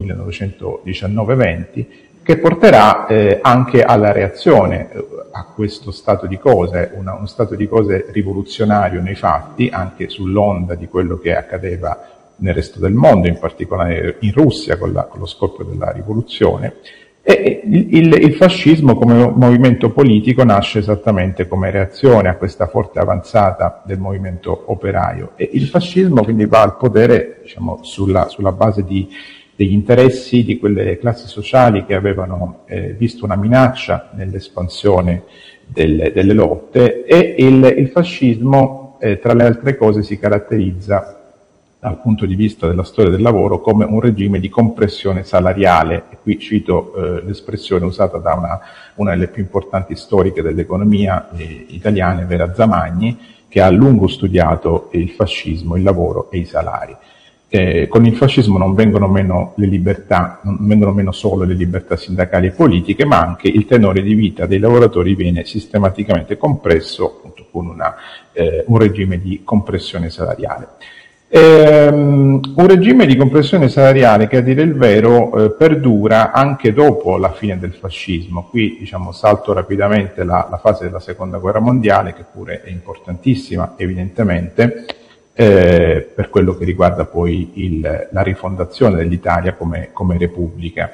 1919-20, che porterà anche alla reazione a questo stato di cose, uno stato di cose rivoluzionario nei fatti, anche sull'onda di quello che accadeva nel resto del mondo, in particolare in Russia con lo scoppio della rivoluzione. E il fascismo come movimento politico nasce esattamente come reazione a questa forte avanzata del movimento operaio, e il fascismo quindi va al potere, diciamo, sulla base degli interessi di quelle classi sociali che avevano visto una minaccia nell'espansione delle lotte, e il fascismo tra le altre cose si caratterizza dal punto di vista della storia del lavoro come un regime di compressione salariale, e qui cito l'espressione usata da una delle più importanti storiche dell'economia italiane, Vera Zamagni, che ha a lungo studiato il fascismo, il lavoro e i salari. Con il fascismo non vengono meno le libertà, non vengono meno solo le libertà sindacali e politiche, ma anche il tenore di vita dei lavoratori viene sistematicamente compresso, appunto, con un regime di compressione salariale. Un regime di compressione salariale che, a dire il vero, perdura anche dopo la fine del fascismo. Qui, diciamo, salto rapidamente la fase della Seconda Guerra Mondiale, che pure è importantissima, evidentemente, per quello che riguarda poi la rifondazione dell'Italia come Repubblica.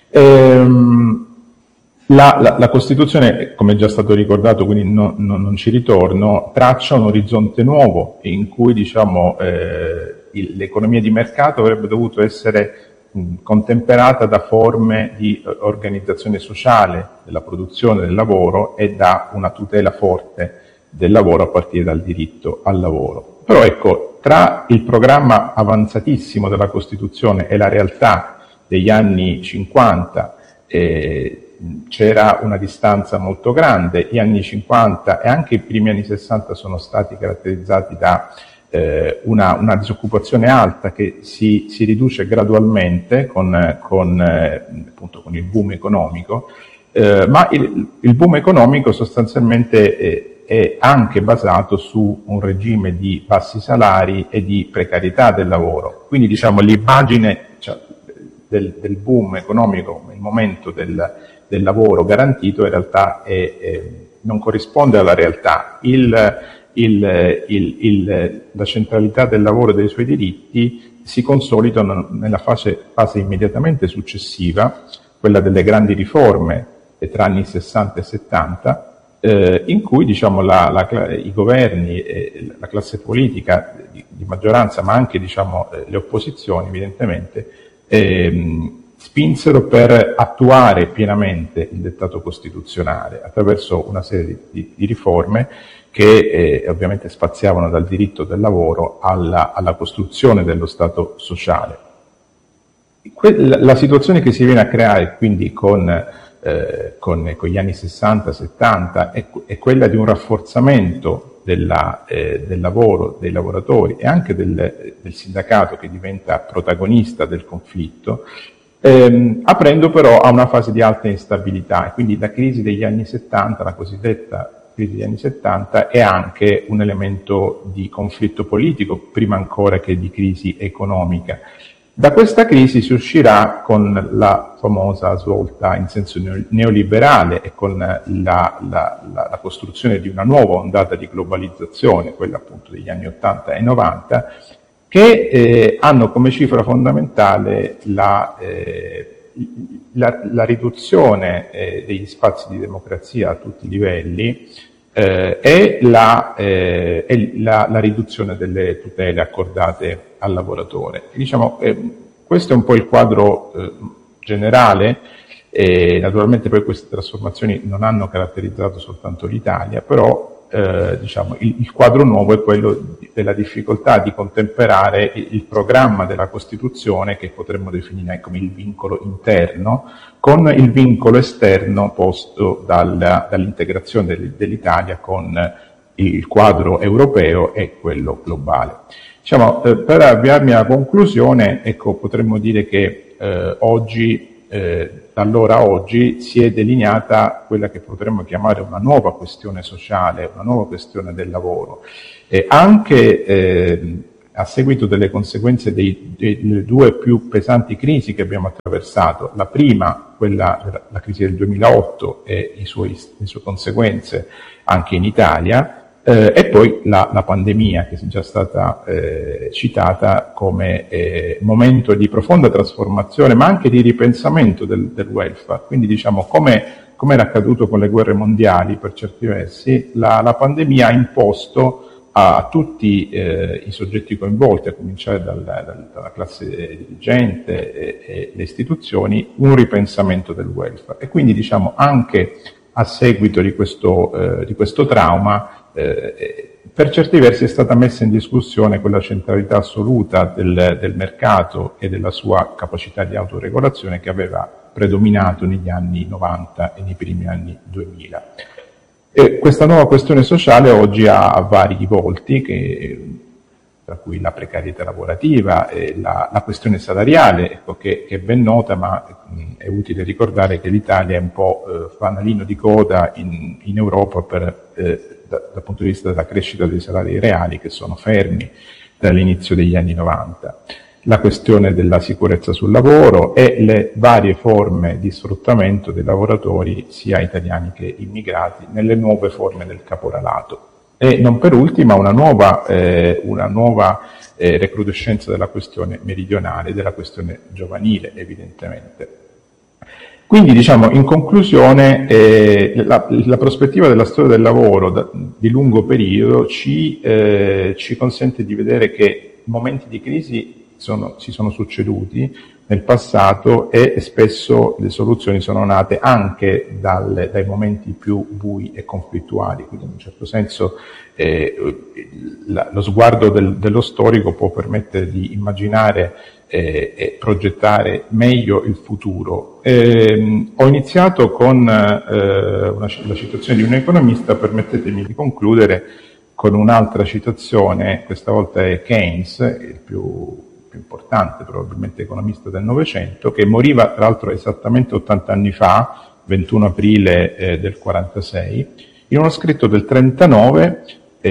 La Costituzione, come è già stato ricordato, quindi non ci ritorno, traccia un orizzonte nuovo in cui, diciamo, l'economia di mercato avrebbe dovuto essere contemperata da forme di organizzazione sociale della produzione del lavoro e da una tutela forte del lavoro a partire dal diritto al lavoro. Però ecco, tra il programma avanzatissimo della Costituzione e la realtà degli anni 50 c'era una distanza molto grande. Gli anni 50 e anche i primi anni 60 sono stati caratterizzati da una disoccupazione alta che si riduce gradualmente appunto con il boom economico, ma il boom economico sostanzialmente è anche basato su un regime di bassi salari e di precarietà del lavoro. Quindi, diciamo, l'immagine, cioè, del boom economico, il momento del lavoro garantito, in realtà non corrisponde alla realtà. La centralità del lavoro e dei suoi diritti si consolidano nella fase immediatamente successiva, quella delle grandi riforme tra anni 60 e 70, in cui, diciamo, i governi, la classe politica di maggioranza, ma anche, diciamo, le opposizioni, evidentemente, spinsero per attuare pienamente il dettato costituzionale attraverso una serie di riforme che ovviamente spaziavano dal diritto del lavoro alla costruzione dello Stato sociale. La situazione che si viene a creare quindi con gli anni 60-70 è quella di un rafforzamento del lavoro, dei lavoratori e anche del sindacato, che diventa protagonista del conflitto, aprendo però a una fase di alta instabilità. E quindi la crisi degli anni 70, la cosiddetta crisi degli anni 70, è anche un elemento di conflitto politico, prima ancora che di crisi economica. Da questa crisi si uscirà con la famosa svolta in senso neoliberale e con la costruzione di una nuova ondata di globalizzazione, quella appunto degli anni 80 e 90, che hanno come cifra fondamentale la riduzione degli spazi di democrazia a tutti i livelli e la riduzione delle tutele accordate al lavoratore. Diciamo, questo è un po' il quadro generale. Naturalmente poi queste trasformazioni non hanno caratterizzato soltanto l'Italia, però diciamo, il quadro nuovo è quello della difficoltà di contemperare il programma della Costituzione, che potremmo definire come il vincolo interno, con il vincolo esterno posto dall'integrazione dell'Italia con il quadro europeo e quello globale. Diciamo, per avviarmi alla conclusione, ecco, potremmo dire che oggi, da allora a oggi, si è delineata quella che potremmo chiamare una nuova questione sociale, una nuova questione del lavoro, anche a seguito delle conseguenze delle due più pesanti crisi che abbiamo attraversato. La prima, la crisi del 2008 e le sue conseguenze anche in Italia, e poi la pandemia, che è già stata citata come momento di profonda trasformazione, ma anche di ripensamento del welfare. Quindi, diciamo, come era accaduto con le guerre mondiali per certi versi, la pandemia ha imposto a tutti i soggetti coinvolti, a cominciare dalla classe dirigente e le istituzioni, un ripensamento del welfare. E quindi, diciamo, anche a seguito di questo trauma, per certi versi è stata messa in discussione quella centralità assoluta del mercato e della sua capacità di autoregolazione che aveva predominato negli anni 90 e nei primi anni 2000. E questa nuova questione sociale oggi ha vari volti, tra cui la precarietà lavorativa e la questione salariale, ecco, che è ben nota, ma è utile ricordare che l'Italia è un po' fanalino di coda in Europa dal punto di vista della crescita dei salari reali, che sono fermi dall'inizio degli anni 90. La questione della sicurezza sul lavoro e le varie forme di sfruttamento dei lavoratori, sia italiani che immigrati, nelle nuove forme del caporalato. E non per ultima una nuova recrudescenza della questione meridionale, della questione giovanile, evidentemente. Quindi, diciamo, in conclusione, la prospettiva della storia del lavoro di lungo periodo ci consente di vedere che momenti di crisi si sono succeduti nel passato e spesso le soluzioni sono nate anche dai momenti più bui e conflittuali. Quindi, in un certo senso, lo sguardo dello storico può permettere di immaginare e progettare meglio il futuro. Ho iniziato con la citazione di un economista, permettetemi di concludere con un'altra citazione, questa volta è Keynes, il più importante probabilmente economista del Novecento, che moriva tra l'altro esattamente 80 anni fa, 21 aprile del 46, in uno scritto del 39.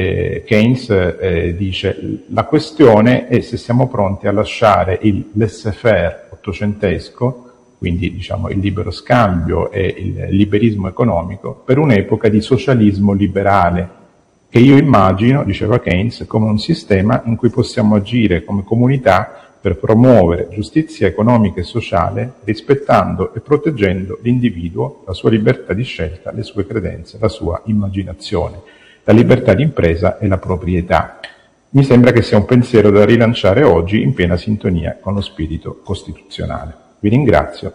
Keynes dice: la questione è se siamo pronti a lasciare il laissez-faire ottocentesco, quindi, diciamo, il libero scambio e il liberismo economico, per un'epoca di socialismo liberale, che io immagino, diceva Keynes, come un sistema in cui possiamo agire come comunità per promuovere giustizia economica e sociale, rispettando e proteggendo l'individuo, la sua libertà di scelta, le sue credenze, la sua immaginazione, la libertà di impresa e la proprietà. Mi sembra che sia un pensiero da rilanciare oggi in piena sintonia con lo spirito costituzionale. Vi ringrazio.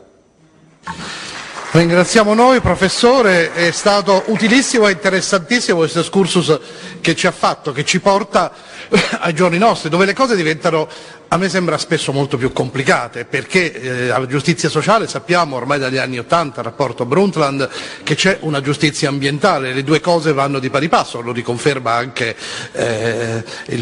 Ringraziamo noi, professore, è stato utilissimo e interessantissimo questo excursus che ci ha fatto, che ci porta ai giorni nostri, dove le cose diventano, a me sembra, spesso molto più complicate, perché la giustizia sociale, sappiamo ormai dagli anni '80, il rapporto Brundtland, che c'è una giustizia ambientale, le due cose vanno di pari passo, lo riconferma anche il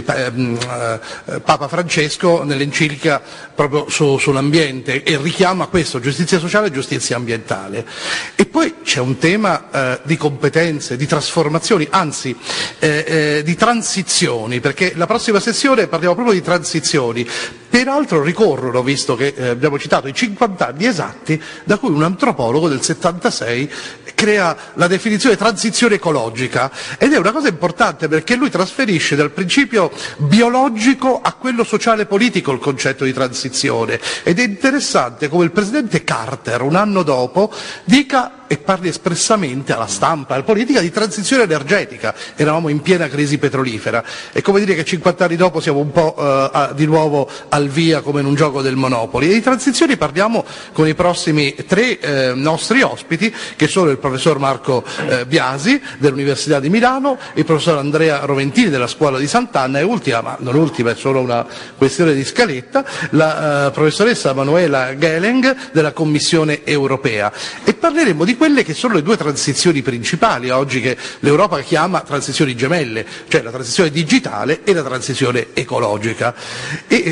Papa Francesco nell'enciclica proprio sull'ambiente, e richiama questo, giustizia sociale e giustizia ambientale. E poi c'è un tema di competenze, di trasformazioni, anzi di transizioni, perché la prossima sessione parliamo proprio di transizioni. Peraltro ricorrono, visto che abbiamo citato i 50 anni esatti, da cui un antropologo del 76 crea la definizione transizione ecologica, ed è una cosa importante perché lui trasferisce dal principio biologico a quello sociale politico il concetto di transizione, ed è interessante come il presidente Carter un anno dopo dica e parli espressamente alla stampa, alla politica, di transizione energetica. Eravamo in piena crisi petrolifera. È come dire che 50 anni dopo siamo un po' di nuovo al via come in un gioco del Monopoli. E di transizioni parliamo con i prossimi tre nostri ospiti, che sono il professor Marco Biasi dell'Università di Milano, il professor Andrea Roventini della Scuola di Sant'Anna, e ultima, ma non ultima, è solo una questione di scaletta, la professoressa Manuela Geleng della Commissione Europea. E parleremo di quelle che sono le due transizioni principali oggi, che l'Europa chiama transizioni gemelle, cioè la transizione digitale e la transizione ecologica. E forse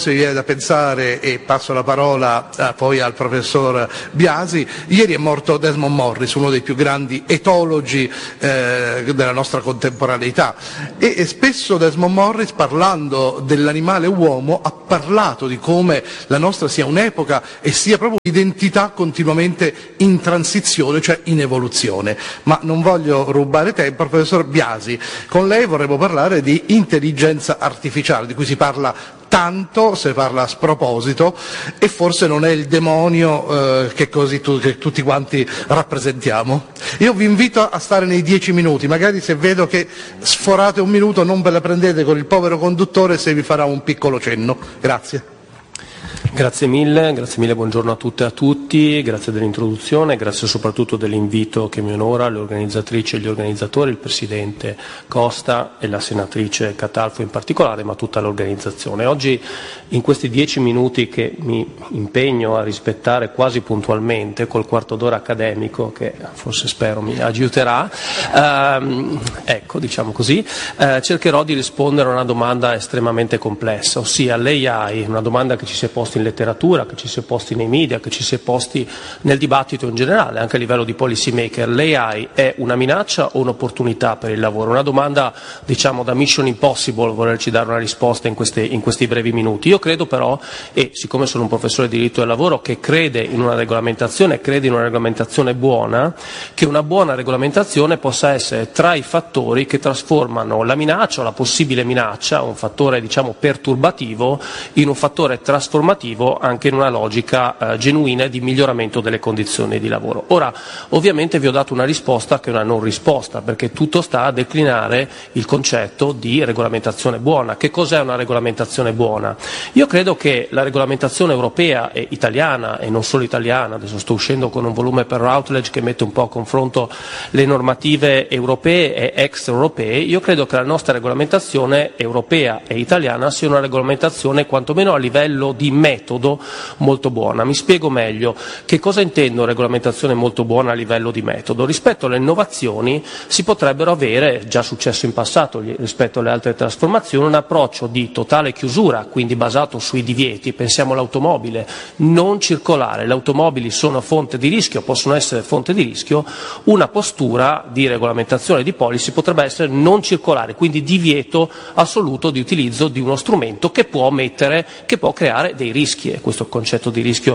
forse mi viene da pensare, e passo la parola poi al professor Biasi, ieri è morto Desmond Morris, uno dei più grandi etologi della nostra contemporaneità, e spesso Desmond Morris, parlando dell'animale uomo, ha parlato di come la nostra sia un'epoca e sia proprio un'identità continuamente in transizione, cioè in evoluzione. Ma non voglio rubare tempo al professor Biasi, con lei vorremmo parlare di intelligenza artificiale, di cui si parla tanto, se parla a sproposito, e forse non è il demonio che tutti quanti rappresentiamo. Io vi invito a stare nei 10 minuti, magari se vedo che sforate un minuto non ve la prendete con il povero conduttore se vi farà un piccolo cenno. Grazie. Grazie mille, buongiorno a tutte e a tutti, grazie dell'introduzione, grazie soprattutto dell'invito che mi onora, le organizzatrici e gli organizzatori, il Presidente Costa e la Senatrice Catalfo in particolare, ma tutta l'organizzazione. Oggi in questi 10 minuti che mi impegno a rispettare quasi puntualmente, col quarto d'ora accademico che forse spero mi aiuterà, ecco, diciamo così, cercherò di rispondere a una domanda estremamente complessa, ossia l'AI, una domanda che ci si è posta in letteratura, che ci si è posti nei media, che ci si è posti nel dibattito in generale, anche a livello di policy maker. L'AI è una minaccia o un'opportunità per il lavoro? Una domanda, diciamo, da Mission Impossible, volerci dare una risposta in questi brevi minuti. Io credo però, e siccome sono un professore di diritto del lavoro che crede in una regolamentazione buona, che una buona regolamentazione possa essere tra i fattori che trasformano la minaccia o la possibile minaccia, un fattore diciamo perturbativo, in un fattore trasformativo anche in una logica genuina di miglioramento delle condizioni di lavoro. Ora, ovviamente vi ho dato una risposta che è una non risposta, perché tutto sta a declinare il concetto di regolamentazione buona. Che cos'è una regolamentazione buona? Io credo che la regolamentazione europea e italiana, e non solo italiana, adesso sto uscendo con un volume per Routledge che mette un po' a confronto le normative europee e extraeuropee, io credo che la nostra regolamentazione europea e italiana sia una regolamentazione quantomeno a livello di metodo molto buona. Mi spiego meglio. Che cosa intendo regolamentazione molto buona a livello di metodo? Rispetto alle innovazioni si potrebbero avere, è già successo in passato rispetto alle altre trasformazioni, un approccio di totale chiusura, quindi basato sui divieti. Pensiamo all'automobile, non circolare, le automobili sono fonte di rischio, possono essere fonte di rischio, una postura di regolamentazione di policy potrebbe essere non circolare, quindi divieto assoluto di utilizzo di uno strumento che può creare dei rischi, e questo è il concetto di rischio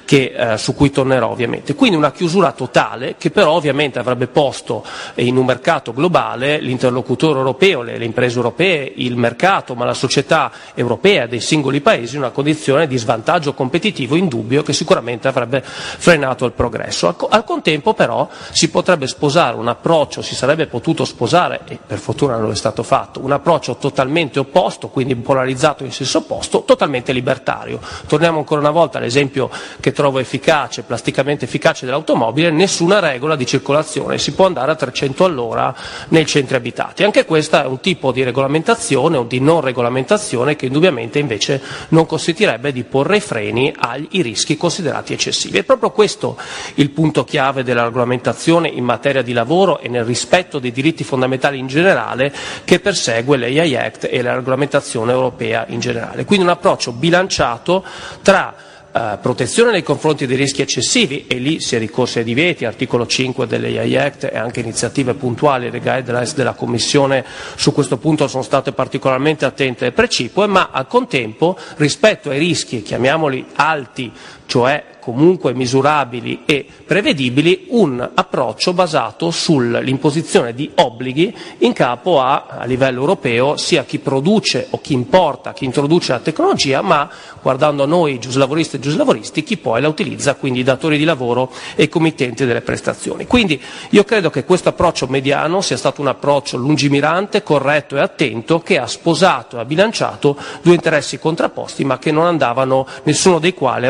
su cui tornerò ovviamente. Quindi una chiusura totale che però ovviamente avrebbe posto in un mercato globale l'interlocutore europeo, le imprese europee, il mercato, ma la società europea dei singoli paesi in una condizione di svantaggio competitivo indubbio che sicuramente avrebbe frenato il progresso. Al contempo però si potrebbe sposare un approccio, si sarebbe potuto sposare, e per fortuna non è stato fatto, un approccio totalmente opposto, quindi polarizzato in senso opposto, totalmente libertario. Torniamo ancora una volta all'esempio che trovo efficace, plasticamente efficace dell'automobile: nessuna regola di circolazione, si può andare a 300 all'ora nei centri abitati. Anche questa è un tipo di regolamentazione o di non regolamentazione che indubbiamente invece non consentirebbe di porre freni ai rischi considerati eccessivi. È proprio questo il punto chiave della regolamentazione in materia di lavoro e nel rispetto dei diritti fondamentali in generale che persegue l'AI Act e la regolamentazione europea in generale. Quindi un approccio bilanciato tra protezione nei confronti dei rischi eccessivi, e lì si è ricorsi ai divieti, articolo 5 dell'AI Act, e anche iniziative puntuali, le guidelines della Commissione su questo punto sono state particolarmente attente e precipue, ma al contempo rispetto ai rischi, chiamiamoli alti, cioè comunque misurabili e prevedibili, un approccio basato sull'imposizione di obblighi in capo a livello europeo sia chi produce o chi importa, chi introduce la tecnologia, ma guardando a noi giuslavoristi e giuslavoristi, chi poi la utilizza, quindi i datori di lavoro e i committenti delle prestazioni. Quindi io credo che questo approccio mediano sia stato un approccio lungimirante, corretto e attento, che ha sposato e ha bilanciato due interessi contrapposti ma che non andavano, nessuno dei quali avrebbe dovuto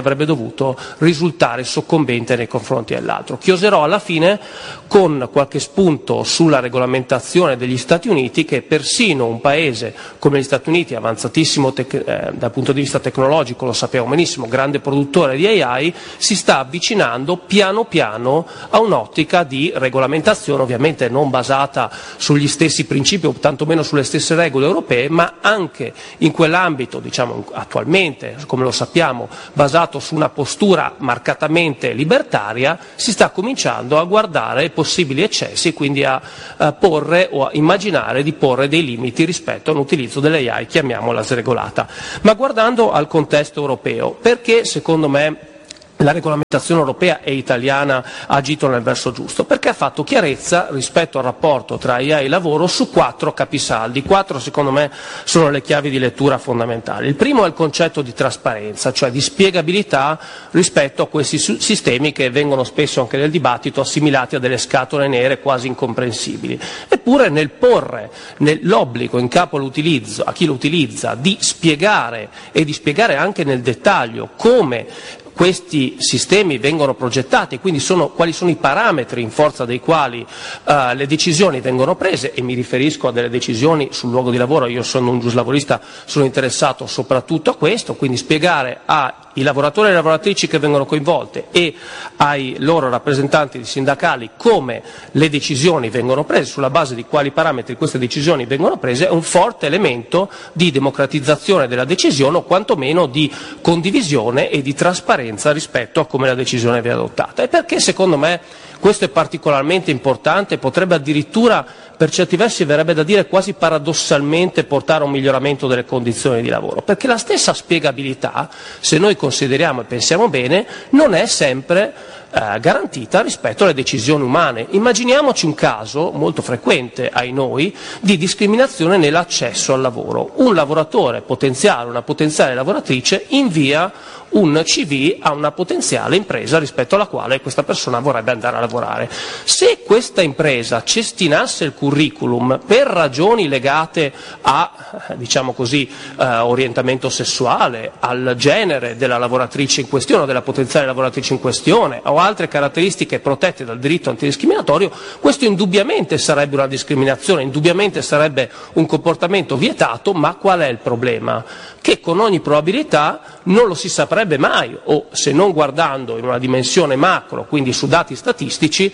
dovuto risultare soccombente nei confronti dell'altro. Chioserò alla fine con qualche spunto sulla regolamentazione degli Stati Uniti, che persino un paese come gli Stati Uniti, avanzatissimo dal punto di vista tecnologico, lo sappiamo benissimo, grande produttore di AI, si sta avvicinando piano piano a un'ottica di regolamentazione, ovviamente non basata sugli stessi principi o tantomeno sulle stesse regole europee, ma anche in quell'ambito, diciamo attualmente, come lo sappiamo, basato su una postura marcatamente libertaria, si sta cominciando a guardare i possibili eccessi, quindi a porre o a immaginare di porre dei limiti rispetto all'utilizzo delle AI, chiamiamola sregolata. Ma guardando al contesto europeo, perché secondo me la regolamentazione europea e italiana ha agito nel verso giusto? Perché ha fatto chiarezza rispetto al rapporto tra AI e lavoro su 4 capisaldi. 4 secondo me sono le chiavi di lettura fondamentali. Il primo è il concetto di trasparenza, cioè di spiegabilità rispetto a questi sistemi che vengono spesso anche nel dibattito assimilati a delle scatole nere quasi incomprensibili. Eppure nel porre l'obbligo in capo a chi lo utilizza di spiegare e di spiegare anche nel dettaglio come questi sistemi vengono progettati, quindi quali sono i parametri in forza dei quali le decisioni vengono prese, e mi riferisco a delle decisioni sul luogo di lavoro. Io sono un giuslavorista, sono interessato soprattutto a questo, quindi spiegare ai lavoratori e alle lavoratrici che vengono coinvolte e ai loro rappresentanti sindacali come le decisioni vengono prese, sulla base di quali parametri queste decisioni vengono prese, è un forte elemento di democratizzazione della decisione, o quantomeno di condivisione e di trasparenza rispetto a come la decisione viene adottata. E perché secondo me questo è particolarmente importante, potrebbe addirittura, per certi versi verrebbe da dire quasi paradossalmente, portare a un miglioramento delle condizioni di lavoro? Perché la stessa spiegabilità, se noi consideriamo e pensiamo bene, non è sempre garantita rispetto alle decisioni umane. Immaginiamoci un caso molto frequente ai noi di discriminazione nell'accesso al lavoro. Un lavoratore potenziale, una potenziale lavoratrice invia un CV a una potenziale impresa rispetto alla quale questa persona vorrebbe andare a lavorare. Se questa impresa cestinasse il curriculum per ragioni legate a, diciamo così, orientamento sessuale, al genere della lavoratrice in questione o della potenziale lavoratrice in questione, o altre caratteristiche protette dal diritto antidiscriminatorio, questo indubbiamente sarebbe una discriminazione, indubbiamente sarebbe un comportamento vietato. Ma qual è il problema? Che con ogni probabilità non lo si saprebbe mai, o se non guardando in una dimensione macro, quindi su dati statistici,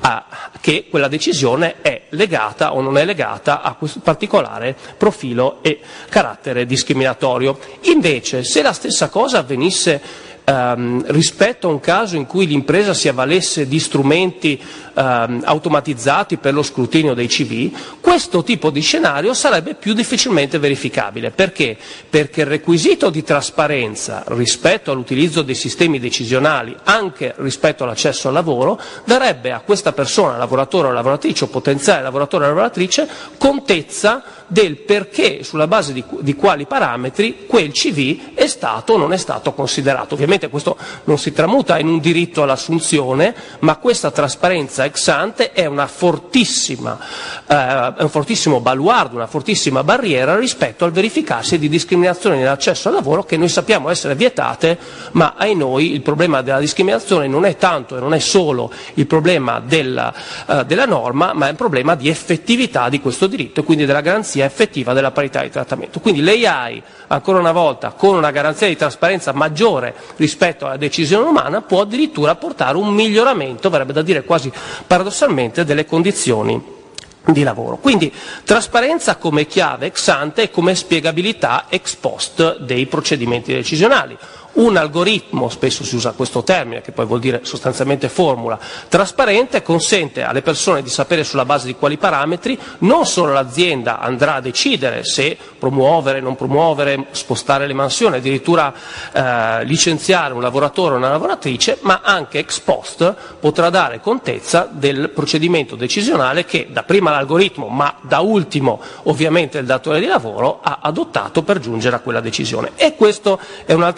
che quella decisione è legata o non è legata a questo particolare profilo e carattere discriminatorio. Invece, se la stessa cosa avvenisse rispetto a un caso in cui l'impresa si avvalesse di strumenti automatizzati per lo scrutinio dei CV, questo tipo di scenario sarebbe più difficilmente verificabile. Perché? Perché il requisito di trasparenza rispetto all'utilizzo dei sistemi decisionali, anche rispetto all'accesso al lavoro, darebbe a questa persona, lavoratore o lavoratrice o potenziale lavoratore o lavoratrice, contezza del perché, sulla base di quali parametri quel CV è stato o non è stato considerato. Ovviamente questo non si tramuta in un diritto all'assunzione, ma questa trasparenza ex ante è un fortissimo baluardo, una fortissima barriera rispetto al verificarsi di discriminazioni nell'accesso al lavoro, che noi sappiamo essere vietate, ma ai noi il problema della discriminazione non è tanto e non è solo il problema della norma, ma è un problema di effettività di questo diritto e quindi della garanzia effettiva della parità di trattamento. Quindi l'AI, ancora una volta, con una garanzia di trasparenza maggiore rispetto alla decisione umana, può addirittura portare un miglioramento, verrebbe da dire quasi paradossalmente, delle condizioni di lavoro. Quindi trasparenza come chiave ex ante e come spiegabilità ex post dei procedimenti decisionali. Un algoritmo, spesso si usa questo termine, che poi vuol dire sostanzialmente formula, trasparente, consente alle persone di sapere sulla base di quali parametri non solo l'azienda andrà a decidere se promuovere, non promuovere, spostare le mansioni, addirittura licenziare un lavoratore o una lavoratrice, ma anche ex post potrà dare contezza del procedimento decisionale che dapprima l'algoritmo, ma da ultimo ovviamente il datore di lavoro, ha adottato per giungere a quella decisione. E questo è un altro aspetto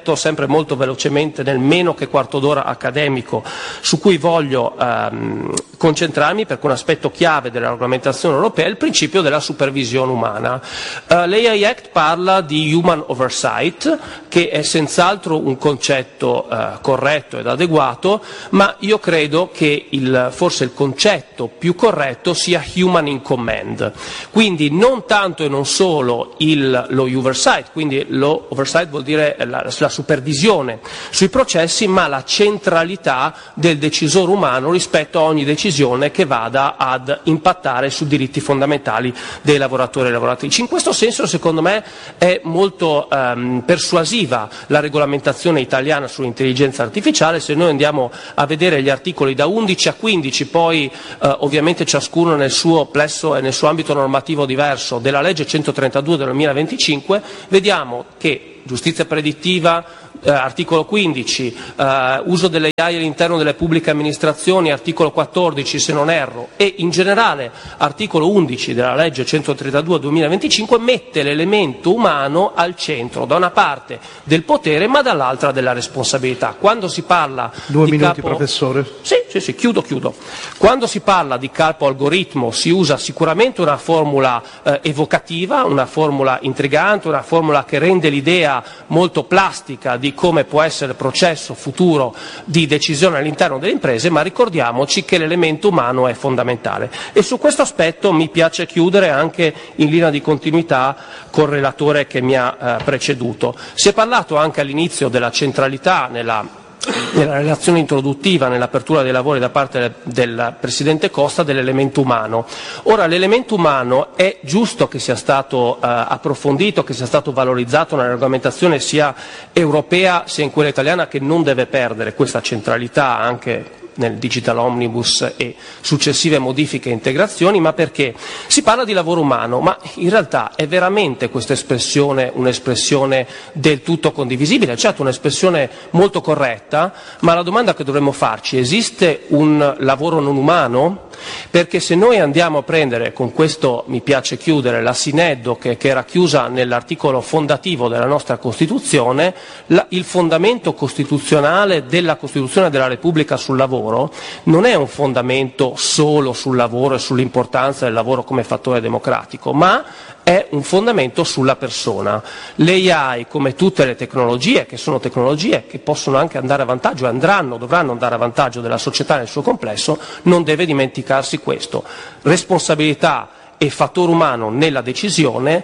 aspetto sempre molto velocemente nel meno che quarto d'ora accademico su cui voglio concentrarmi, perché un aspetto chiave della regolamentazione europea è il principio della supervisione umana. L'AI Act parla di human oversight, che è senz'altro un concetto corretto ed adeguato, ma io credo che forse il concetto più corretto sia human in command, quindi non tanto e non solo lo oversight, quindi lo oversight vuol dire la supervisione sui processi, ma la centralità del decisore umano rispetto a ogni decisione che vada ad impattare su diritti fondamentali dei lavoratori e lavoratrici. In questo senso, secondo me, è molto persuasiva la regolamentazione italiana sull'intelligenza artificiale. Se noi andiamo a vedere gli articoli da 11 a 15, poi ovviamente ciascuno nel suo plesso e nel suo ambito normativo diverso, della legge 132 del 2025, vediamo che giustizia predittiva, articolo 15, uso delle AI all'interno delle pubbliche amministrazioni, articolo 14 se non erro, e in generale articolo 11 della legge 132 2025 mette l'elemento umano al centro, da una parte del potere ma dall'altra della responsabilità. Quando si parla professore. Sì, chiudo. Quando si parla di capo algoritmo si usa sicuramente una formula evocativa, una formula intrigante, una formula che rende l'idea molto plastica di come può essere il processo futuro di decisione all'interno delle imprese, ma ricordiamoci che l'elemento umano è fondamentale. E su questo aspetto mi piace chiudere anche in linea di continuità col relatore che mi ha preceduto. Si è parlato anche all'inizio della centralità nella relazione introduttiva, nell'apertura dei lavori da parte del Presidente Costa, dell'elemento umano. Ora, l'elemento umano è giusto che sia stato approfondito, che sia stato valorizzato nella regolamentazione sia europea sia in quella italiana, che non deve perdere questa centralità anche nel Digital Omnibus e successive modifiche e integrazioni, ma perché si parla di lavoro umano, ma in realtà è veramente questa espressione un'espressione del tutto condivisibile? Certo, un'espressione molto corretta, ma la domanda che dovremmo farci: esiste un lavoro non umano? Perché se noi andiamo a prendere, con questo mi piace chiudere, la Sineddo che era chiusa nell'articolo fondativo della nostra Costituzione, il fondamento costituzionale della Costituzione della Repubblica sul lavoro non è un fondamento solo sul lavoro e sull'importanza del lavoro come fattore democratico, ma è un fondamento sulla persona. L'AI, come tutte le tecnologie, che sono tecnologie che possono anche andare a vantaggio e dovranno andare a vantaggio della società nel suo complesso, non deve dimenticarsi questo. Responsabilità e fattore umano nella decisione,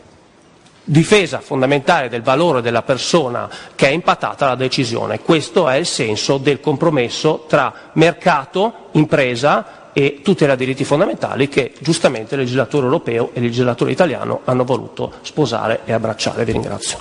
difesa fondamentale del valore della persona che è impattata alla decisione. Questo è il senso del compromesso tra mercato, impresa e tutela dei diritti fondamentali che giustamente il legislatore europeo e il legislatore italiano hanno voluto sposare e abbracciare. Vi ringrazio.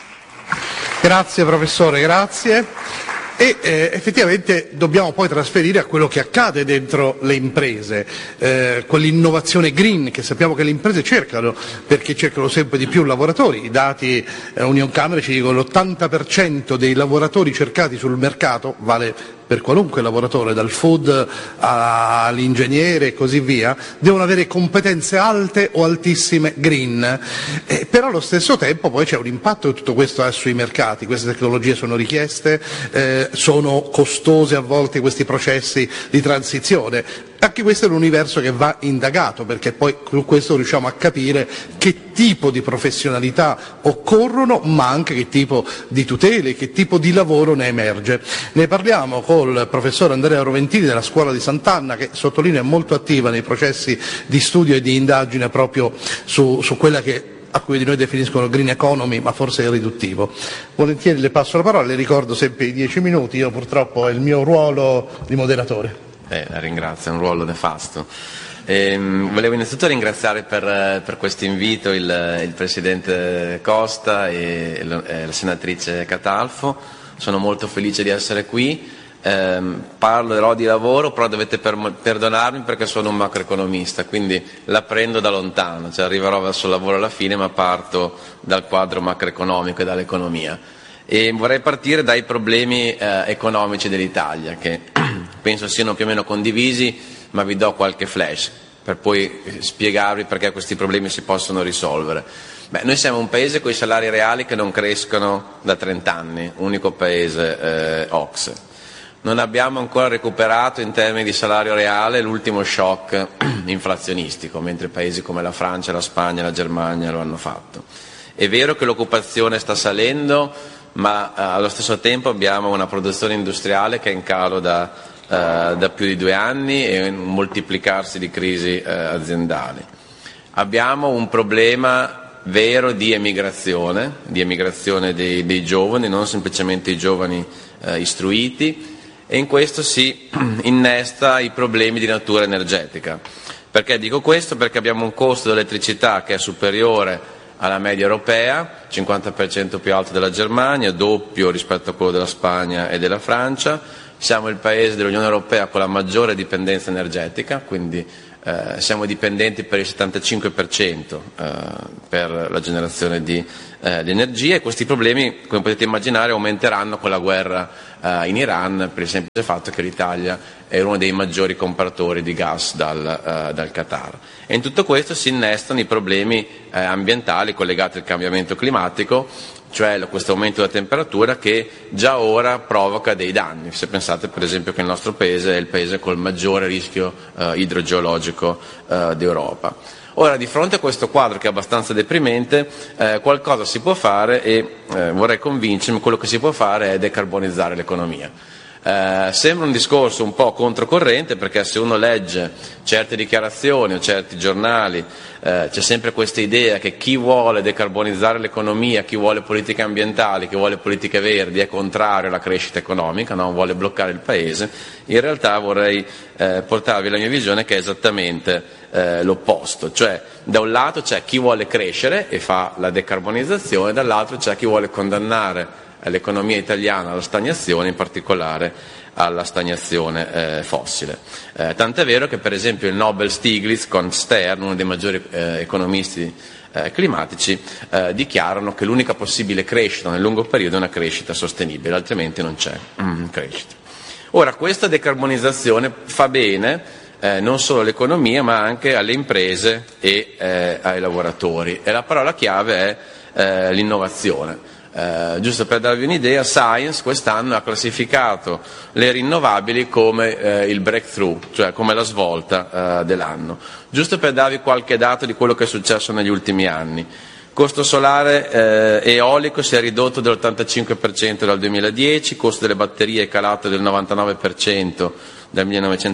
Grazie professore, grazie. E effettivamente dobbiamo poi trasferire a quello che accade dentro le imprese, quell'innovazione green che sappiamo che le imprese cercano, perché cercano sempre di più lavoratori. I dati Union Camere ci dicono che l'80% dei lavoratori cercati sul mercato, vale per qualunque lavoratore, dal food all'ingegnere e così via, devono avere competenze alte o altissime green, però allo stesso tempo poi c'è un impatto che tutto questo ha sui mercati. Queste tecnologie sono richieste, sono costose a volte questi processi di transizione. Anche questo è un universo che va indagato, perché poi con questo riusciamo a capire che tipo di professionalità occorrono, ma anche che tipo di tutele, che tipo di lavoro ne emerge. Ne parliamo col professor Andrea Roventini della Scuola di Sant'Anna, che sottolineo è molto attiva nei processi di studio e di indagine proprio su quella che alcuni di noi definiscono green economy, ma forse è riduttivo. Volentieri le passo la parola, le ricordo sempre i 10 minuti, io purtroppo è il mio ruolo di moderatore. La ringrazio, è un ruolo nefasto. Volevo innanzitutto ringraziare per questo invito il Presidente Costa e la Senatrice Catalfo. Sono molto felice di essere qui. Parlerò di lavoro, però dovete perdonarmi perché sono un macroeconomista, quindi la prendo da lontano, cioè arriverò verso il lavoro alla fine, ma parto dal quadro macroeconomico e dall'economia. E vorrei partire dai problemi economici dell'Italia, che penso siano più o meno condivisi, ma vi do qualche flash per poi spiegarvi perché questi problemi si possono risolvere. Noi siamo un paese con i salari reali che non crescono da 30 anni, unico paese OCSE. Non abbiamo ancora recuperato in termini di salario reale l'ultimo shock inflazionistico, mentre paesi come la Francia, la Spagna e la Germania lo hanno fatto. È vero che l'occupazione sta salendo, ma allo stesso tempo abbiamo una produzione industriale che è in calo da più di 2 anni e un moltiplicarsi di crisi aziendali. Abbiamo un problema vero di emigrazione dei giovani, non semplicemente i giovani istruiti, e in questo si innesta i problemi di natura energetica. Perché dico questo? Perché abbiamo un costo dell'elettricità che è superiore alla media europea, 50% più alto della Germania, doppio rispetto a quello della Spagna e della Francia. Siamo il paese dell'Unione Europea con la maggiore dipendenza energetica, quindi siamo dipendenti per il 75% per la generazione di energia, e questi problemi, come potete immaginare, aumenteranno con la guerra in Iran, per il semplice fatto che l'Italia è uno dei maggiori compratori di gas dal Qatar. E in tutto questo si innestano i problemi ambientali collegati al cambiamento climatico, cioè questo aumento della temperatura che già ora provoca dei danni. Se pensate per esempio che il nostro paese è il paese col maggiore rischio idrogeologico d'Europa. Ora, di fronte a questo quadro che è abbastanza deprimente, qualcosa si può fare, e vorrei convincermi, quello che si può fare è decarbonizzare l'economia. Sembra un discorso un po' controcorrente, perché se uno legge certe dichiarazioni o certi giornali c'è sempre questa idea che chi vuole decarbonizzare l'economia, chi vuole politiche ambientali, chi vuole politiche verdi è contrario alla crescita economica, no? Vuole bloccare il paese. In realtà vorrei portarvi la mia visione, che è esattamente l'opposto, cioè da un lato c'è chi vuole crescere e fa la decarbonizzazione, dall'altro c'è chi vuole condannare l'economia italiana alla stagnazione, in particolare alla stagnazione fossile. Tant'è vero che per esempio il Nobel Stiglitz con Stern, uno dei maggiori economisti climatici, dichiarano che l'unica possibile crescita nel lungo periodo è una crescita sostenibile, altrimenti non c'è crescita. Ora, questa decarbonizzazione fa bene non solo all'economia ma anche alle imprese e ai lavoratori, e la parola chiave è l'innovazione. Giusto per darvi un'idea, Science quest'anno ha classificato le rinnovabili come il breakthrough, cioè come la svolta dell'anno. Giusto per darvi qualche dato di quello che è successo negli ultimi anni. Costo solare eolico si è ridotto dell'85% dal 2010, costo delle batterie è calato del 99% dal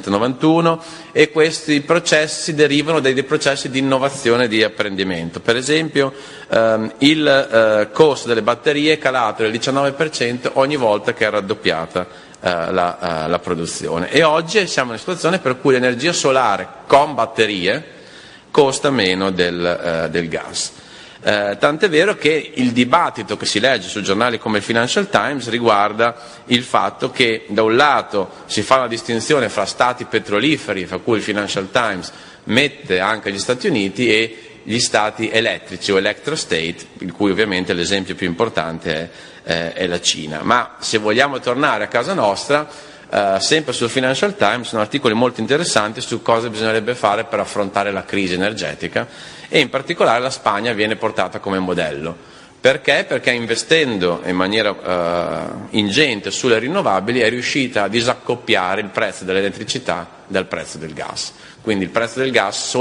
1991, e questi processi derivano dai processi di innovazione e di apprendimento. Per esempio il costo delle batterie è calato del 19% ogni volta che è raddoppiata la produzione, e oggi siamo in una situazione per cui l'energia solare con batterie costa meno del gas. Tant'è vero che il dibattito che si legge su giornali come il Financial Times riguarda il fatto che da un lato si fa una distinzione fra stati petroliferi, fra cui il Financial Times mette anche gli Stati Uniti, e gli stati elettrici o electrostate, in cui ovviamente l'esempio più importante è la Cina. Ma se vogliamo tornare a casa nostra, sempre sul Financial Times sono articoli molto interessanti su cosa bisognerebbe fare per affrontare la crisi energetica, e in particolare la Spagna viene portata come modello. Perché? Perché investendo in maniera ingente sulle rinnovabili è riuscita a disaccoppiare il prezzo dell'elettricità dal prezzo del gas. Quindi il prezzo del gas,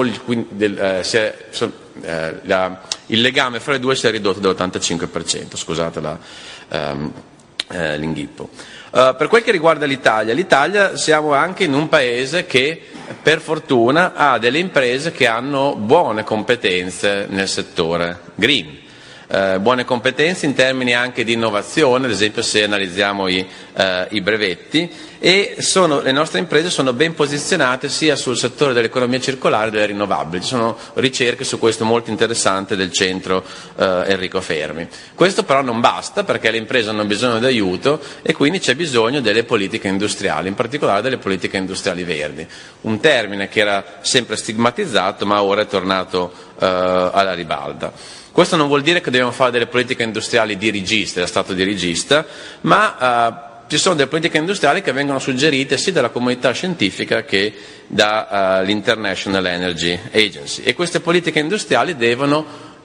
il legame fra le due si è ridotto dell'85%, scusate l'inghippo. Per quel che riguarda l'Italia siamo anche in un paese che per fortuna ha delle imprese che hanno buone competenze nel settore green. Buone competenze in termini anche di innovazione, ad esempio se analizziamo i brevetti, e le nostre imprese sono ben posizionate sia sul settore dell'economia circolare che delle rinnovabili. Ci sono ricerche su questo molto interessanti del centro Enrico Fermi. Questo però non basta, perché le imprese hanno bisogno di aiuto, e quindi c'è bisogno delle politiche industriali, in particolare delle politiche industriali verdi, un termine che era sempre stigmatizzato ma ora è tornato alla ribalta. Questo non vuol dire che dobbiamo fare delle politiche industriali dirigiste, da Stato dirigista, ma ci sono delle politiche industriali che vengono suggerite sia dalla comunità scientifica che dall'International Energy Agency, e queste politiche industriali devono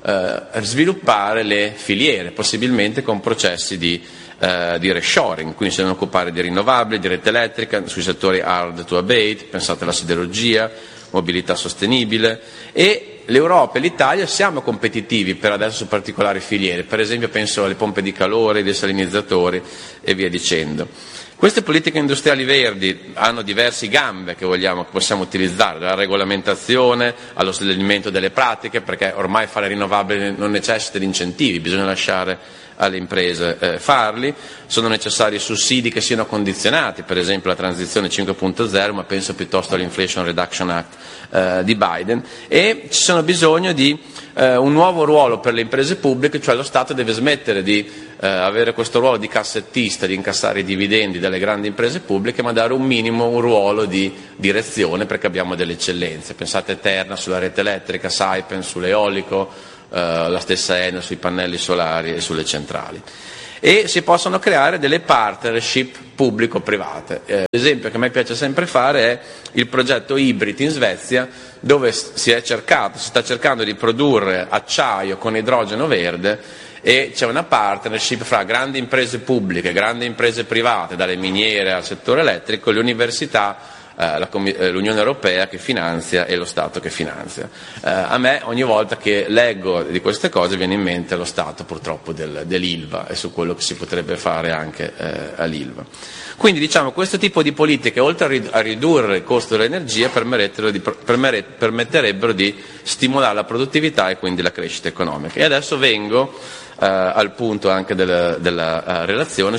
sviluppare le filiere, possibilmente con processi di reshoring, quindi si devono occupare di rinnovabili, di rete elettrica, sui settori hard to abate, pensate alla siderurgia, mobilità sostenibile, e l'Europa e l'Italia siamo competitivi per adesso su particolari filiere, per esempio penso alle pompe di calore, ai desalinizzatori e via dicendo. Queste politiche industriali verdi hanno diverse gambe che possiamo utilizzare, dalla regolamentazione allo snellimento delle pratiche, perché ormai fare rinnovabili non necessita di incentivi, bisogna lasciare alle imprese farli, sono necessari sussidi che siano condizionati, per esempio la transizione 5.0, ma penso piuttosto all'Inflation Reduction Act di Biden, e ci sono bisogno di un nuovo ruolo per le imprese pubbliche, cioè lo Stato deve smettere di avere questo ruolo di cassettista, di incassare i dividendi dalle grandi imprese pubbliche, ma dare un ruolo di direzione, perché abbiamo delle eccellenze. Pensate a Terna sulla rete elettrica, Saipem sull'eolico, la stessa Enel sui pannelli solari e sulle centrali. E si possono creare delle partnership pubblico-private. L'esempio che a me piace sempre fare è il progetto Hybrit in Svezia, dove si sta cercando di produrre acciaio con idrogeno verde, e c'è una partnership fra grandi imprese pubbliche, grandi imprese private, dalle miniere al settore elettrico, le università, l'Unione Europea che finanzia e lo Stato che finanzia. A me ogni volta che leggo di queste cose viene in mente lo Stato purtroppo dell'Ilva e su quello che si potrebbe fare anche all'Ilva. Quindi diciamo questo tipo di politiche, oltre a ridurre il costo dell'energia, permetterebbero di stimolare la produttività e quindi la crescita economica. E adesso vengo al punto anche della relazione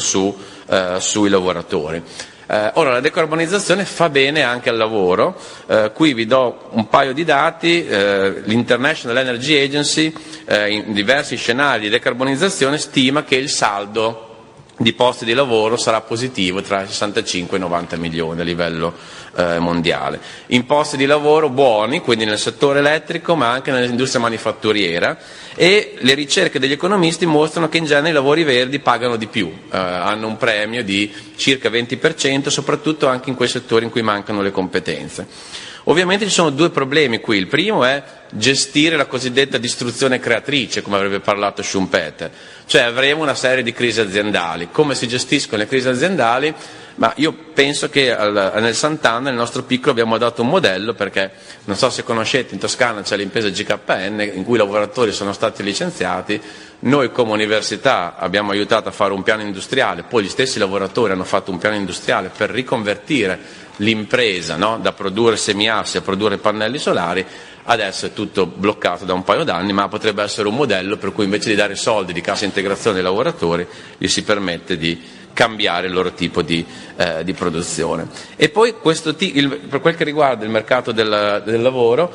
sui lavoratori. Ora, la decarbonizzazione fa bene anche al lavoro, qui vi do un paio di dati, l'International Energy Agency in diversi scenari di decarbonizzazione stima che il saldo di posti di lavoro sarà positivo tra 65 e 90 milioni a livello mondiale, in posti di lavoro buoni, quindi nel settore elettrico ma anche nell'industria manifatturiera, e le ricerche degli economisti mostrano che in genere i lavori verdi pagano di più, hanno un premio di circa 20%, soprattutto anche in quei settori in cui mancano le competenze. Ovviamente ci sono due problemi qui. Il primo è gestire la cosiddetta distruzione creatrice, come avrebbe parlato Schumpeter, cioè avremo una serie di crisi aziendali. Come si gestiscono le crisi aziendali? Ma io penso che nel Sant'Anna, nel nostro piccolo, abbiamo dato un modello, perché non so se conoscete, in Toscana c'è l'impresa GKN in cui i lavoratori sono stati licenziati, noi come università abbiamo aiutato a fare un piano industriale, poi gli stessi lavoratori hanno fatto un piano industriale per riconvertire l'impresa, no? Da produrre semiassi a produrre pannelli solari. Adesso è tutto bloccato da un paio d'anni, ma potrebbe essere un modello per cui invece di dare soldi di cassa integrazione ai lavoratori gli si permette di cambiare il loro tipo di produzione. E poi per quel che riguarda il mercato del lavoro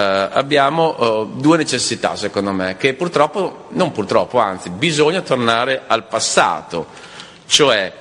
abbiamo due necessità, secondo me, che anzi bisogna tornare al passato, cioè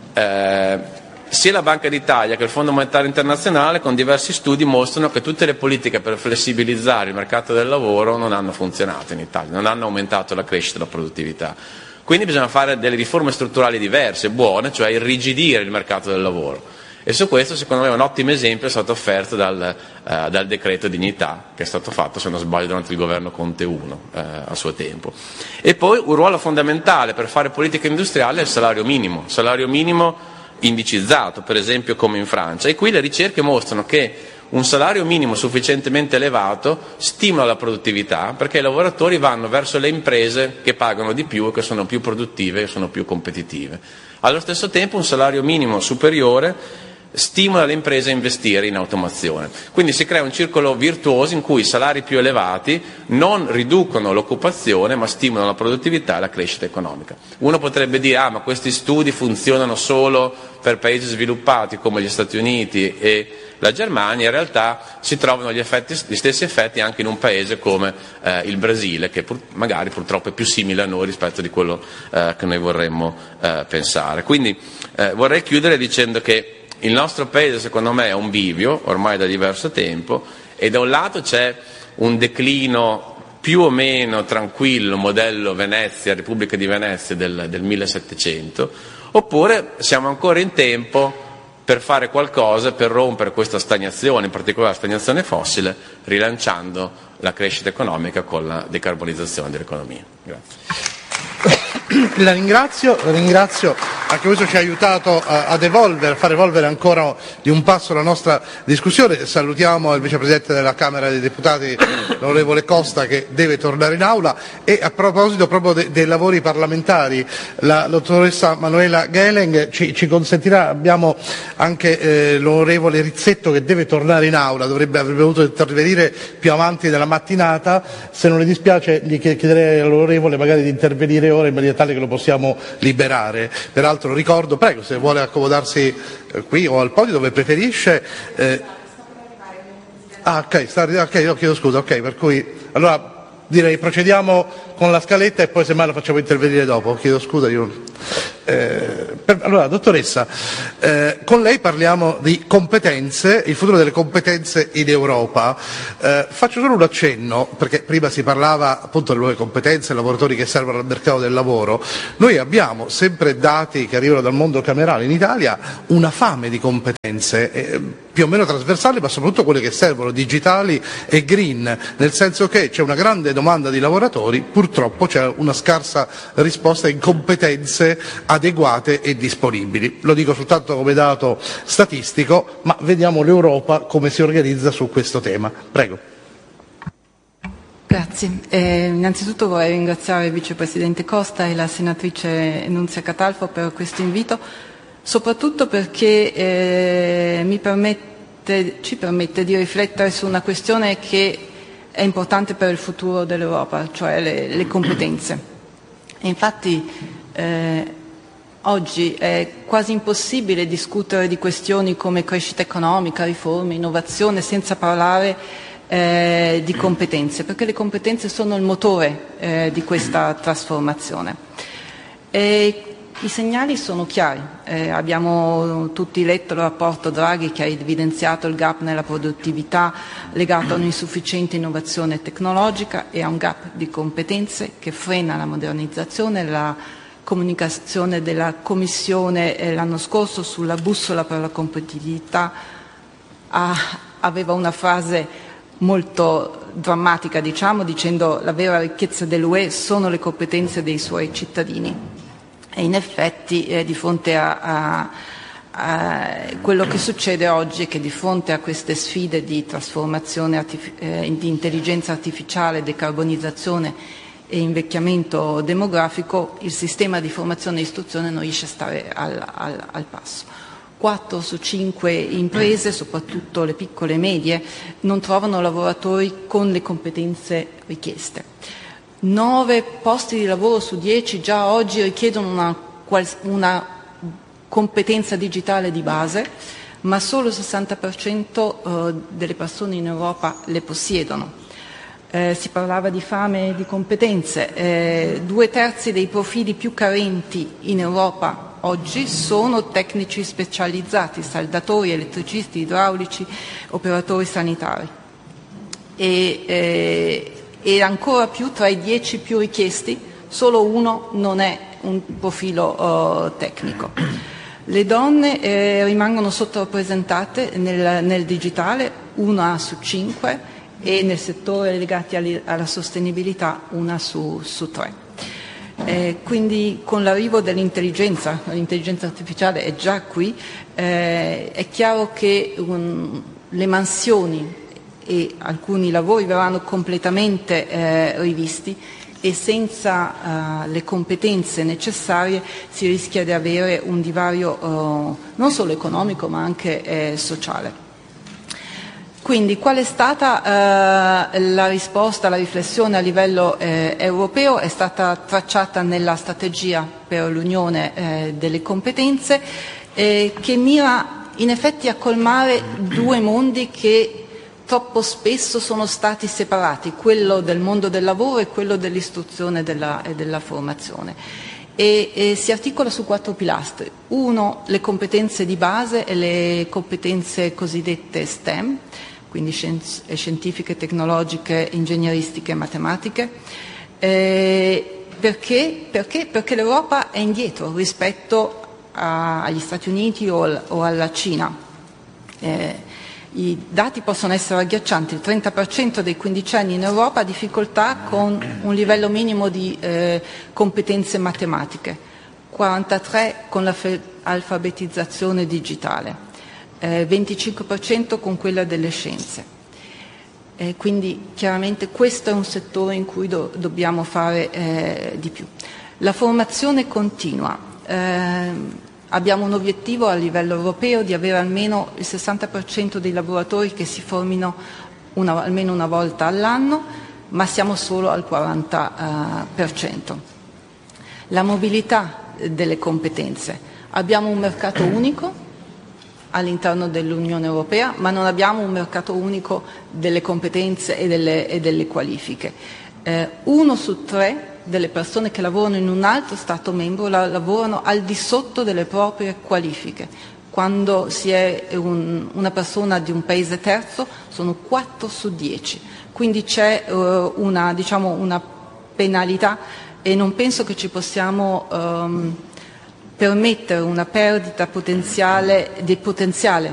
sia la Banca d'Italia che il Fondo Monetario Internazionale con diversi studi mostrano che tutte le politiche per flessibilizzare il mercato del lavoro non hanno funzionato in Italia, non hanno aumentato la crescita e la produttività. Quindi bisogna fare delle riforme strutturali diverse, buone, cioè irrigidire il mercato del lavoro. E su questo, secondo me, un ottimo esempio è stato offerto dal decreto dignità, che è stato fatto, se non sbaglio, durante il governo Conte 1 a suo tempo. E poi un ruolo fondamentale per fare politica industriale è il salario minimo indicizzato, per esempio come in Francia. E qui le ricerche mostrano che un salario minimo sufficientemente elevato stimola la produttività, perché i lavoratori vanno verso le imprese che pagano di più e che sono più produttive e sono più competitive. Allo stesso tempo un salario minimo superiore stimola le imprese a investire in automazione. Quindi si crea un circolo virtuoso in cui i salari più elevati non riducono l'occupazione ma stimolano la produttività e la crescita economica. Uno potrebbe dire ma questi studi funzionano solo per paesi sviluppati come gli Stati Uniti e la Germania. In realtà si trovano gli stessi effetti anche in un paese come il Brasile, che magari purtroppo è più simile a noi rispetto di quello che noi vorremmo pensare. Quindi vorrei chiudere dicendo che il nostro paese, secondo me, è un bivio ormai da diverso tempo, e da un lato c'è un declino più o meno tranquillo, modello Venezia, Repubblica di Venezia del 1700, oppure siamo ancora in tempo per fare qualcosa per rompere questa stagnazione, in particolare la stagnazione fossile, rilanciando la crescita economica con la decarbonizzazione dell'economia. Grazie. La ringrazio, anche questo ci ha aiutato a fare evolvere ancora di un passo la nostra discussione. Salutiamo il vicepresidente della Camera dei Deputati, l'onorevole Costa, che deve tornare in aula, e a proposito proprio dei lavori parlamentari, la dottoressa Manuela Geleng ci consentirà, abbiamo anche l'onorevole Rizzetto che deve tornare in aula, avrebbe dovuto intervenire più avanti nella mattinata, se non le dispiace gli chiederei all'onorevole magari di intervenire ora in maniera tale che lo possiamo liberare. Peraltro ricordo, prego, se vuole accomodarsi qui o al podio dove preferisce. Io chiedo scusa, per cui allora direi procediamo con la scaletta e poi semmai lo facciamo intervenire dopo. Chiedo scusa. Allora, dottoressa, con lei parliamo di competenze, il futuro delle competenze in Europa. Faccio solo un accenno, perché prima si parlava appunto delle nuove competenze, lavoratori che servono al mercato del lavoro. Noi abbiamo, sempre dati che arrivano dal mondo camerale in Italia, una fame di competenze più o meno trasversali, ma soprattutto quelle che servono, digitali e green, nel senso che c'è una grande domanda di lavoratori, purtroppo c'è una scarsa risposta in competenze adeguate e disponibili. Lo dico soltanto come dato statistico, ma vediamo l'Europa come si organizza su questo tema. Prego. Grazie. Innanzitutto vorrei ringraziare il vicepresidente Costa e la senatrice Nunzia Catalfo per questo invito, soprattutto perché ci permette di riflettere su una questione che è importante per il futuro dell'Europa, cioè le competenze. E infatti oggi è quasi impossibile discutere di questioni come crescita economica, riforme, innovazione senza parlare di competenze, perché le competenze sono il motore di questa trasformazione. I segnali sono chiari, abbiamo tutti letto il rapporto Draghi che ha evidenziato il gap nella produttività legato a un'insufficiente innovazione tecnologica e a un gap di competenze che frena la modernizzazione. La comunicazione della Commissione l'anno scorso sulla bussola per la competitività aveva una frase molto drammatica, dicendo la vera ricchezza dell'UE sono le competenze dei suoi cittadini. E in effetti di fronte a quello che succede oggi è che di fronte a queste sfide di trasformazione di intelligenza artificiale, decarbonizzazione e invecchiamento demografico, il sistema di formazione e istruzione non riesce a stare al passo. 4 su 5 imprese, soprattutto le piccole e medie, non trovano lavoratori con le competenze richieste. 9 posti di lavoro su 10 già oggi richiedono una competenza digitale di base, ma solo il 60% delle persone in Europa le possiedono. Si parlava di fame e di competenze. 2/3 dei profili più carenti in Europa oggi sono tecnici specializzati, saldatori, elettricisti, idraulici, operatori sanitari. E ancora più, tra i 10 più richiesti, solo 1 non è un profilo tecnico. Le donne rimangono sottorappresentate nel digitale, 1 su 5, e nel settore legati alla sostenibilità 1 su 3. Quindi con l'arrivo dell'intelligenza, l'intelligenza artificiale è già qui, è chiaro che le mansioni e alcuni lavori verranno completamente rivisti e senza le competenze necessarie si rischia di avere un divario non solo economico ma anche sociale. Quindi qual è stata la risposta, la riflessione a livello europeo? È stata tracciata nella strategia per l'Unione delle competenze che mira in effetti a colmare 2 mondi che troppo spesso sono stati separati, quello del mondo del lavoro e quello dell'istruzione e della formazione. E si articola su 4 pilastri. 1, le competenze di base e le competenze cosiddette STEM, quindi scientifiche, tecnologiche, ingegneristiche e matematiche. Perché? Perché l'Europa è indietro rispetto agli Stati Uniti o alla Cina. I dati possono essere agghiaccianti: il 30% dei quindicenni in Europa ha difficoltà con un livello minimo di competenze matematiche, 43% con l'alfabetizzazione digitale, 25% con quella delle scienze. Quindi chiaramente questo è un settore in cui dobbiamo fare di più. La formazione continua. Abbiamo un obiettivo a livello europeo di avere almeno il 60% dei lavoratori che si formino almeno una volta all'anno, ma siamo solo al 40%. La mobilità delle competenze. Abbiamo un mercato unico all'interno dell'Unione Europea, ma non abbiamo un mercato unico delle competenze e delle qualifiche. 1 su 3 delle persone che lavorano in un altro Stato membro lavorano al di sotto delle proprie qualifiche. Quando si è una persona di un paese terzo sono 4 su 10. Quindi c'è una penalità e non penso che ci possiamo permettere una perdita di potenziale